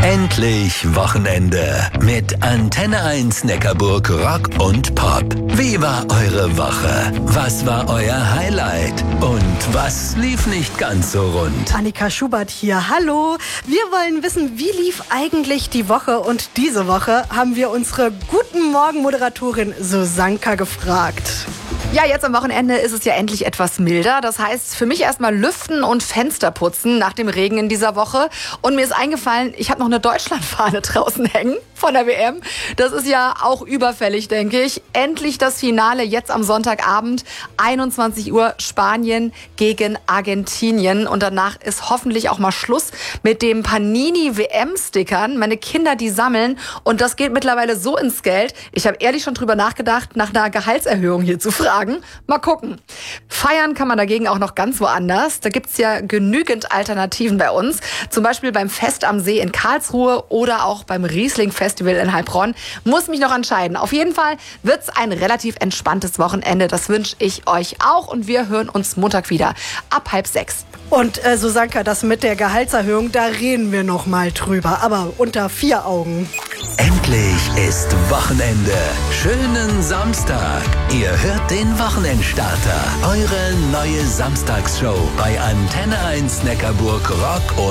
Endlich Wochenende mit Antenne 1 Neckarburg Rock und Pop. Wie war eure Woche? Was war euer Highlight? Und was lief nicht ganz so rund? Annika Schubert hier, hallo. Wir wollen wissen, wie lief eigentlich die Woche? Und diese Woche haben wir unsere Guten Morgen-Moderatorin Susanka gefragt. Ja, jetzt am Wochenende ist es ja endlich etwas milder. Das heißt, für mich erstmal lüften und Fenster putzen nach dem Regen in dieser Woche. Und mir ist eingefallen, ich habe noch eine Deutschlandfahne draußen hängen von der WM. Das ist ja auch überfällig, denke ich. Endlich das Finale jetzt am Sonntagabend, 21 Uhr, Spanien gegen Argentinien. Und danach ist hoffentlich auch mal Schluss mit dem Panini-WM-Stickern. Meine Kinder, die sammeln. Und das geht mittlerweile so ins Geld. Ich habe ehrlich schon drüber nachgedacht, nach einer Gehaltserhöhung hier zu fragen. Mal gucken. Feiern kann man dagegen auch noch ganz woanders. Da gibt's ja genügend Alternativen bei uns. Zum Beispiel beim Fest am See in Karlsruhe oder auch beim Riesling-Festival in Heilbronn. Muss mich noch entscheiden. Auf jeden Fall wird's ein relativ entspanntes Wochenende. Das wünsche ich euch auch. Und wir hören uns Montag wieder ab 5:30. Und Susanka, das mit der Gehaltserhöhung, da reden wir noch mal drüber. Aber unter 4 Augen. Endlich ist Wochenende. Schönen Samstag. Ihr hört den Wochenendstarter. Eure neue Samstagsshow bei Antenne 1 Neckarburg Rock und